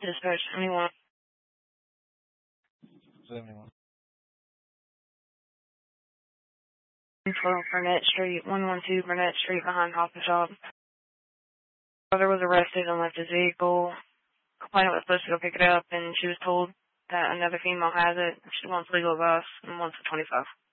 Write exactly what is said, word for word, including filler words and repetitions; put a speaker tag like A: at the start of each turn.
A: Dispatch seventy-one.
B: seventy-one.
A: twelve Burnett Street, one one two Burnett Street behind Hopper Shop. Brother was arrested and left his vehicle. Complainant was supposed to go pick it up, and she was told that another female has it. She wants legal advice and wants the twenty-five.